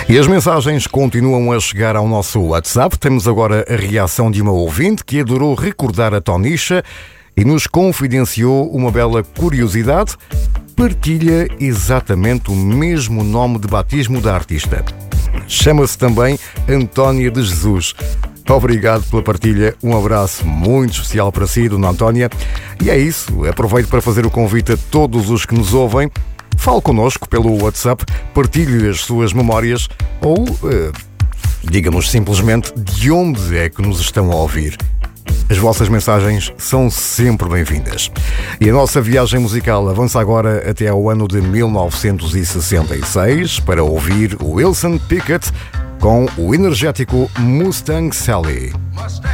E as mensagens continuam a chegar ao nosso WhatsApp. Temos agora a reação de uma ouvinte que adorou recordar a Tonisha e nos confidenciou uma bela curiosidade. Partilha exatamente o mesmo nome de batismo da artista. Chama-se também Antónia de Jesus. Obrigado pela partilha, um abraço muito especial para si, Dona Antónia. E é isso, aproveito para fazer o convite a todos os que nos ouvem. Fale connosco pelo WhatsApp, partilhe as suas memórias ou diga-nos simplesmente de onde é que nos estão a ouvir. As vossas mensagens são sempre bem-vindas. E a nossa viagem musical avança agora até ao ano de 1966 para ouvir Wilson Pickett com o energético Mustang Sally.